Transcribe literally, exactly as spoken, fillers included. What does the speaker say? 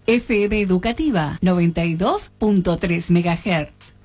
F M Educativa noventa y dos punto tres megahertz.